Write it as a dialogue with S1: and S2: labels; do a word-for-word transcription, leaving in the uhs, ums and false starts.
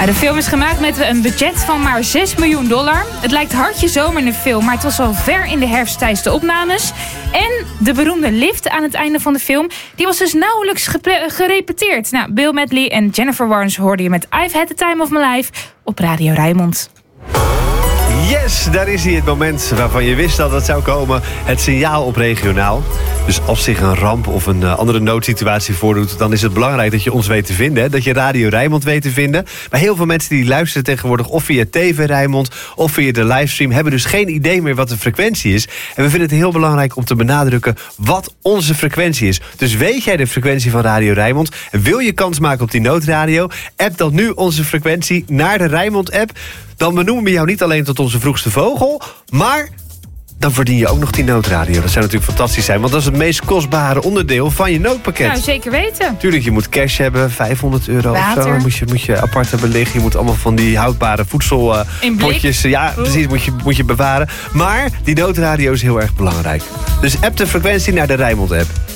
S1: Nou, de film is gemaakt met een budget van maar zes miljoen dollar. Het lijkt hartje zomer in de film, maar het was al ver in de herfst tijdens de opnames. En de beroemde lift aan het einde van de film, die was dus nauwelijks gepre- gerepeteerd. Nou, Bill Medley en Jennifer Warnes hoorde je met I've Had the Time of My Life op Radio Rijnmond.
S2: Yes, daar is hij, het moment waarvan je wist dat het zou komen. Het signaal op regionaal. Dus als zich een ramp of een uh, andere noodsituatie voordoet, dan is het belangrijk dat je ons weet te vinden. Hè? Dat je Radio Rijnmond weet te vinden. Maar heel veel mensen die luisteren tegenwoordig of via T V Rijnmond of via de livestream hebben dus geen idee meer wat de frequentie is. En we vinden het heel belangrijk om te benadrukken wat onze frequentie is. Dus weet jij de frequentie van Radio Rijnmond en wil je kans maken op die noodradio? App dan nu onze frequentie naar de Rijnmond app. Dan benoemen we jou niet alleen tot onze vroegste vogel, maar dan verdien je ook nog die noodradio. Dat zou natuurlijk fantastisch zijn, want dat is het meest kostbare onderdeel van je noodpakket.
S1: Nou, zeker weten.
S2: Tuurlijk, je moet cash hebben, vijfhonderd euro
S1: Water.
S2: of zo. Moet je, moet je apart hebben liggen. Je moet allemaal van die houdbare voedselpotjes. Uh, ja, precies, moet je, moet je bewaren. Maar die noodradio is heel erg belangrijk. Dus app de frequentie naar de Rijnmond app.